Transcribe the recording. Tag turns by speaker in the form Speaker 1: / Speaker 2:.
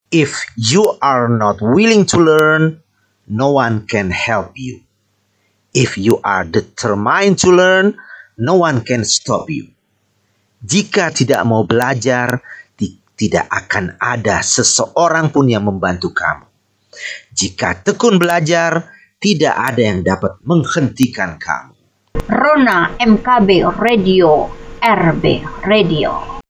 Speaker 1: If you are not willing to learn, no one can help you. If you are determined to learn, no one can stop you. Jika tidak mau belajar, tidak akan ada seseorang pun yang membantu kamu. Jika tekun belajar, tidak ada yang dapat menghentikan kamu.
Speaker 2: Rona MKB Radio, RB Radio.